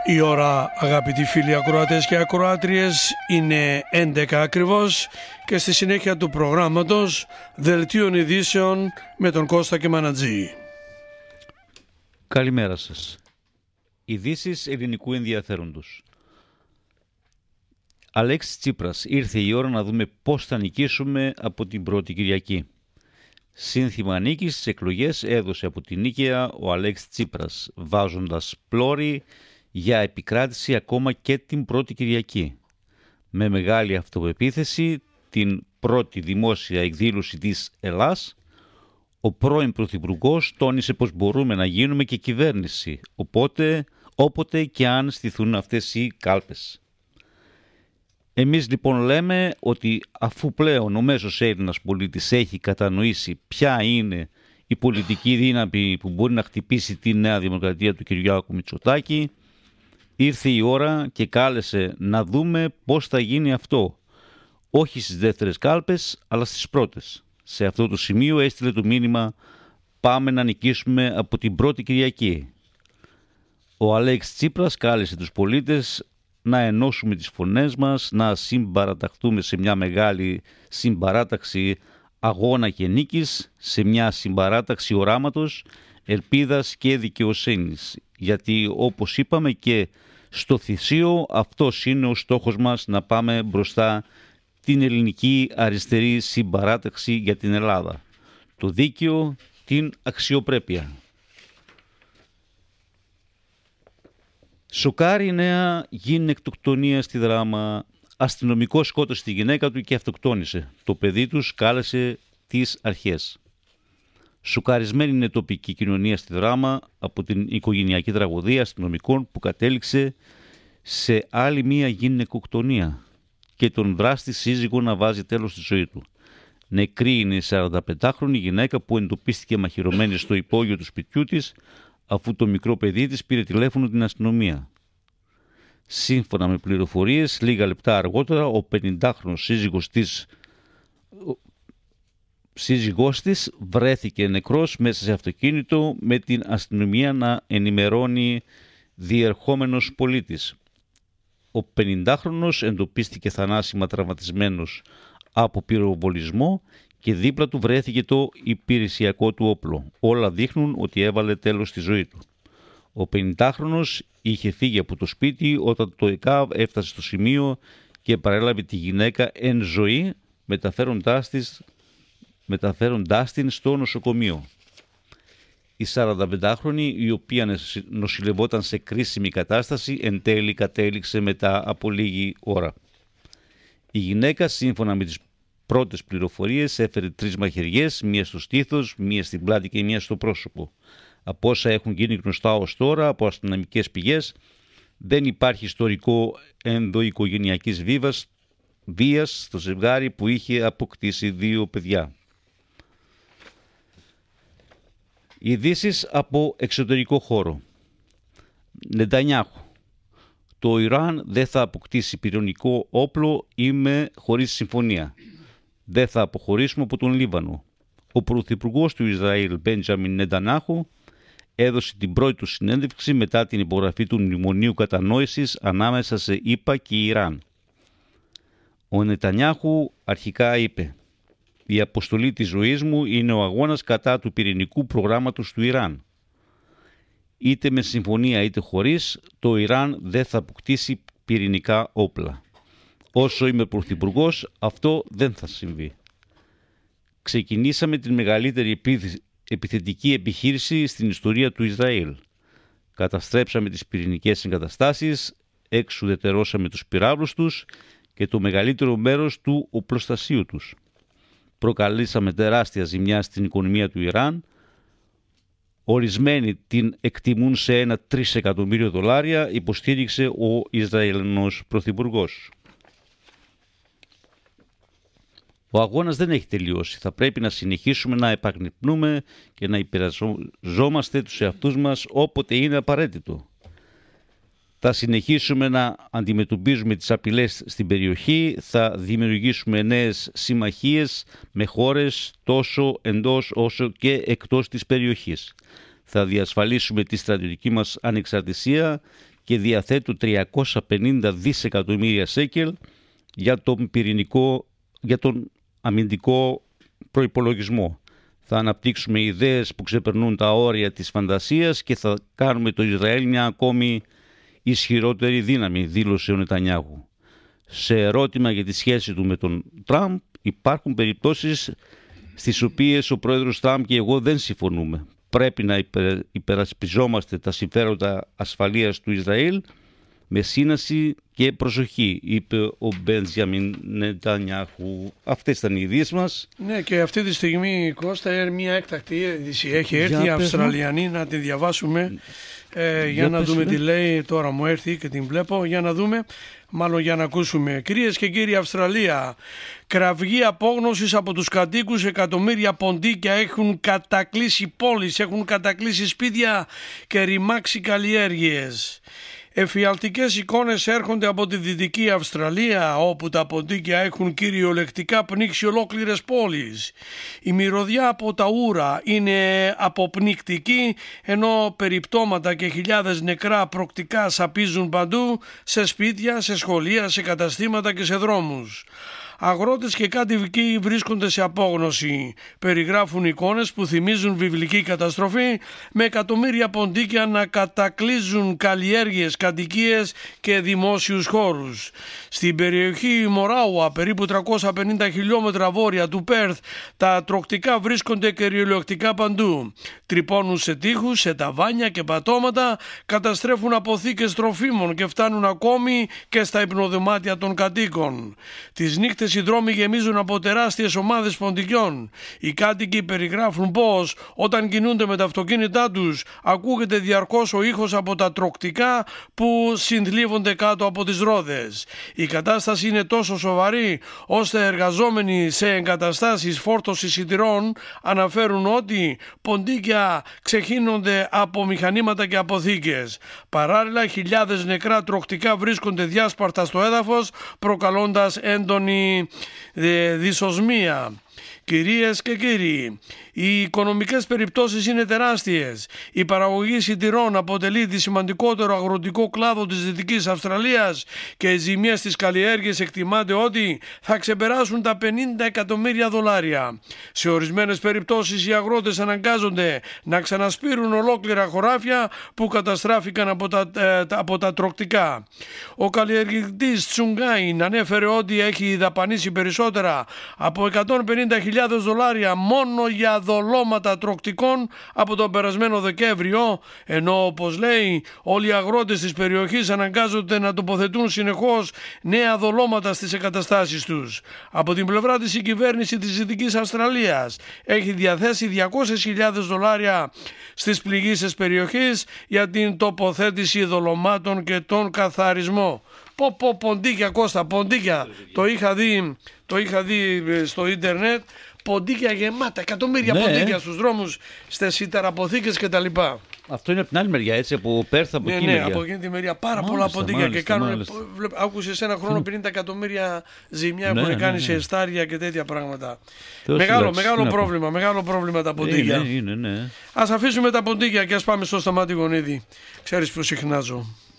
Η ώρα, αγαπητοί φίλοι ακροατές και ακροάτριες, είναι 11 ακριβώς και στη συνέχεια του προγράμματος Δελτίων Ειδήσεων με τον Κώστα και Μανατζή. Καλημέρα σας. Ειδήσεις ελληνικού ενδιαφέροντος. Αλέξης Τσίπρας, ήρθε η ώρα να δούμε πώς θα νικήσουμε από την πρώτη Κυριακή. Σύνθημα νίκης στις εκλογές έδωσε από την Νίκαια ο Αλέξης Τσίπρας, βάζοντας πλώρη για επικράτηση ακόμα και την πρώτη Κυριακή. Με μεγάλη αυτοπεποίθηση, την πρώτη δημόσια εκδήλωση της Ελλάς, ο πρώην Πρωθυπουργός τόνισε πως μπορούμε να γίνουμε και κυβέρνηση, όποτε και αν στηθούν αυτές οι κάλπες. Εμείς λοιπόν λέμε ότι αφού πλέον ο μέσος Έλληνας πολίτης έχει κατανοήσει ποια είναι η πολιτική δύναμη που μπορεί να χτυπήσει τη Νέα Δημοκρατία του Κυριάκου Μητσοτάκη, ήρθε η ώρα και κάλεσε να δούμε πώς θα γίνει αυτό. Όχι στις δεύτερες κάλπες, αλλά στις πρώτες. Σε αυτό το σημείο έστειλε το μήνυμα «Πάμε να νικήσουμε από την πρώτη Κυριακή». Ο Αλέξης Τσίπρας κάλεσε τους πολίτες να ενώσουμε τις φωνές μας, να συμπαραταχθούμε σε μια μεγάλη συμπαράταξη αγώνα και νίκης, σε μια συμπαράταξη οράματος, ελπίδας και δικαιοσύνης. Γιατί όπως είπαμε και στο θυσίο, αυτός είναι ο στόχος μας, να πάμε μπροστά την ελληνική αριστερή συμπαράταξη για την Ελλάδα. Το δίκαιο, την αξιοπρέπεια. Σοκάρει η νέα γυναικοκτονία στη Δράμα. Αστυνομικός σκότωσε τη γυναίκα του και αυτοκτόνησε. Το παιδί τους κάλεσε τις αρχές. Σοκαρισμένη είναι η τοπική κοινωνία στη Δράμα από την οικογενειακή τραγωδία αστυνομικών που κατέληξε σε άλλη μία γυναικοκτονία και τον δράστη σύζυγο να βάζει τέλος στη ζωή του. Νεκρή είναι η 45χρονη γυναίκα που εντοπίστηκε μαχαιρωμένη στο υπόγειο του σπιτιού της, αφού το μικρό παιδί της πήρε τηλέφωνο την αστυνομία. Σύμφωνα με πληροφορίες, λίγα λεπτά αργότερα ο 50χρονος σύζυγός της βρέθηκε νεκρός μέσα σε αυτοκίνητο, με την αστυνομία να ενημερώνει διερχόμενος πολίτης. Ο 50χρονος εντοπίστηκε θανάσιμα τραυματισμένος από πυροβολισμό και δίπλα του βρέθηκε το υπηρεσιακό του όπλο. Όλα δείχνουν ότι έβαλε τέλος στη ζωή του. Ο 50χρονος είχε φύγει από το σπίτι όταν το ΕΚΑΒ έφτασε στο σημείο και παρέλαβε τη γυναίκα εν ζωή, μεταφέροντάς την στο νοσοκομείο. Η 45χρονη, η οποία νοσηλευόταν σε κρίσιμη κατάσταση, εν τέλει κατέληξε μετά από λίγη ώρα. Η γυναίκα, σύμφωνα με τις πρώτες πληροφορίες, έφερε 3 μαχαιριές, μία στο στήθος, μία στην πλάτη και μία στο πρόσωπο. Από όσα έχουν γίνει γνωστά ως τώρα από αστυνομικές πηγές, δεν υπάρχει ιστορικό ενδοοικογενειακής βίας στο ζευγάρι που είχε αποκτήσει 2 παιδιά. Ειδήσεις από εξωτερικό χώρο. Νετανιάχου. Το Ιράν δεν θα αποκτήσει πυρηνικό όπλο χωρίς συμφωνία. Δεν θα αποχωρήσουμε από τον Λίβανο. Ο πρωθυπουργός του Ισραήλ, Μπέντζαμιν Νετανιάχου, έδωσε την πρώτη του συνέντευξη μετά την υπογραφή του μνημονίου κατανόησης ανάμεσα σε ΗΠΑ και Ιράν. Ο Νετανιάχου αρχικά είπε: «Η αποστολή της ζωής μου είναι ο αγώνας κατά του πυρηνικού προγράμματος του Ιράν. Είτε με συμφωνία είτε χωρίς, το Ιράν δεν θα αποκτήσει πυρηνικά όπλα. Όσο είμαι πρωθυπουργός, αυτό δεν θα συμβεί. Ξεκινήσαμε την μεγαλύτερη επιθετική επιχείρηση στην ιστορία του Ισραήλ. Καταστρέψαμε τις πυρηνικές εγκαταστάσεις, εξουδετερώσαμε τους πυράβλους τους και το μεγαλύτερο μέρος του οπλοστασίου τους. Προκαλήσαμε τεράστια ζημιά στην οικονομία του Ιράν. Ορισμένοι την εκτιμούν σε $1 τρισεκατομμύριο», υποστήριξε ο Ισραηλινός πρωθυπουργός. Ο αγώνας δεν έχει τελειώσει. Θα πρέπει να συνεχίσουμε να επαγρυπνούμε και να υπερασπιζόμαστε τους εαυτούς μας όποτε είναι απαραίτητο. Θα συνεχίσουμε να αντιμετωπίζουμε τις απειλές στην περιοχή, θα δημιουργήσουμε νέες συμμαχίες με χώρες τόσο εντός όσο και εκτός της περιοχής. Θα διασφαλίσουμε τη στρατιωτική μας ανεξαρτησία και διαθέτουν 350 δισεκατομμύρια σέκελ για τον αμυντικό προϋπολογισμό. Θα αναπτύξουμε ιδέες που ξεπερνούν τα όρια της φαντασίας και θα κάνουμε το Ισραήλ μια ακόμη ισχυρότερη δύναμη, δήλωσε ο Νετανιάχου. Σε ερώτημα για τη σχέση του με τον Τραμπ, υπάρχουν περιπτώσεις στις οποίες ο πρόεδρος Τραμπ και εγώ δεν συμφωνούμε. Πρέπει να υπερασπιζόμαστε τα συμφέροντα ασφαλείας του Ισραήλ με σύναση και προσοχή, είπε ο Μπέντζαμιν Νετανιάχου. Αυτές ήταν οι ειδήσεις μας. Ναι, και αυτή τη στιγμή, Κώστα, μια έκτακτη είδηση έχει έρθει, η Αυστραλιανή, να τη διαβάσουμε. Για να δούμε τι λέει. Τώρα μου έρθει και την βλέπω. Για να δούμε, μάλλον για να ακούσουμε. Κυρίες και κύριοι, Αυστραλία. Κραυγή απόγνωσης από τους κατοίκους. Εκατομμύρια ποντίκια έχουν κατακλείσει πόλεις, έχουν κατακλείσει σπίτια και ρημάξει καλλιέργειες. Εφιαλτικές εικόνες έρχονται από τη Δυτική Αυστραλία, όπου τα ποντίκια έχουν κυριολεκτικά πνίξει ολόκληρες πόλεις. Η μυρωδιά από τα ούρα είναι αποπνικτική, ενώ περιπτώματα και χιλιάδες νεκρά προκτικά σαπίζουν παντού, σε σπίτια, σε σχολεία, σε καταστήματα και σε δρόμους. Αγρότες και κάτοικοι βρίσκονται σε απόγνωση. Περιγράφουν εικόνες που θυμίζουν βιβλική καταστροφή, με εκατομμύρια ποντίκια να κατακλείζουν καλλιέργειες, κατοικίες και δημόσιους χώρους. Στην περιοχή Μοράουα, περίπου 350 χιλιόμετρα βόρεια του Πέρθ, τα τροκτικά βρίσκονται κυριολεκτικά παντού. Τρυπώνουν σε τοίχους, σε ταβάνια και πατώματα, καταστρέφουν αποθήκες τροφίμων και φτάνουν ακόμη και στα υπνοδωμάτια των κατοίκων. Τις νύχτες οι δρόμοι γεμίζουν από τεράστιες ομάδες ποντικιών. Οι κάτοικοι περιγράφουν πως όταν κινούνται με τα αυτοκίνητά τους ακούγεται διαρκώς ο ήχος από τα τροκτικά που συνθλίβονται κάτω από τις ρόδες. Η κατάσταση είναι τόσο σοβαρή ώστε εργαζόμενοι σε εγκαταστάσεις φόρτωσης σιτηρών αναφέρουν ότι ποντίκια ξεχύνονται από μηχανήματα και αποθήκες. Παράλληλα, χιλιάδες νεκρά τροκτικά βρίσκονται διάσπαρτα στο έδαφος, προκαλώντας έντονη δυσοσμία. Κυρίες και κύριοι, οι οικονομικές περιπτώσεις είναι τεράστιες. Η παραγωγή σιτηρών αποτελεί τη σημαντικότερο αγροτικό κλάδο της Δυτικής Αυστραλίας και οι ζημίες στις καλλιέργειες εκτιμάται ότι θα ξεπεράσουν τα 50 εκατομμύρια δολάρια. Σε ορισμένες περιπτώσεις οι αγρότες αναγκάζονται να ξανασπείρουν ολόκληρα χωράφια που καταστράφηκαν από τα τροκτικά. Ο καλλιεργητής Τσουγκάιν ανέφερε ότι έχει δαπανίσει περισσότερα από 150.000 δολάρια μόνο για δολώματα τροκτικών από τον περασμένο Δεκέμβριο, ενώ όπως λέει όλοι οι αγρότες της περιοχής αναγκάζονται να τοποθετούν συνεχώς νέα δολώματα στις εγκαταστάσεις τους. Από την πλευρά της η κυβέρνηση της Δυτικής Αυστραλίας έχει διαθέσει 200.000 δολάρια στις πληγήσεις περιοχής για την τοποθέτηση δολωμάτων και τον καθαρισμό. Ποντίκια, Κώστα, ποντίκια. Το είχα δει στο ίντερνετ. Ποντίκια γεμάτα, εκατομμύρια ποντίκια στους δρόμους, στις σιταραποθήκες κτλ. Αυτό είναι από την άλλη μεριά, έτσι, από Πέρθ, από εκεί μεριά. Από εκείνη τη μεριά. Πάρα πολλά ποντίκια και κάνουν. Άκουσες ένα χρόνο 50 εκατομμύρια ζημιά έχουν κάνει σε εστάρια και τέτοια πράγματα. Μεγάλο πρόβλημα τα ποντίκια. Είναι. Ας αφήσουμε τα ποντίκια και ας πάμε στο Σταμάτη Γονίδη. Ξέρεις που συχνάζω.